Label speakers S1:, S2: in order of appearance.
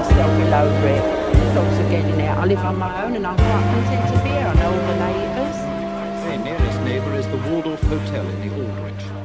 S1: myself below Rick. Thoughts of getting out. I live on my own and I'm quite content to be here. I know all the neighbours.
S2: The nearest neighbour is the Waldorf Hotel in the Aldrich.